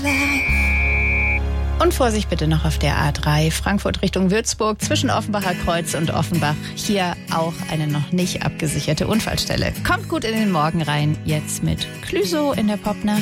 Und Vorsicht bitte noch auf der A3 Frankfurt Richtung Würzburg zwischen Offenbacher Kreuz und Offenbach. Hier auch eine noch nicht abgesicherte Unfallstelle. Kommt gut in den Morgen rein, jetzt mit Clüso in der Popnacht.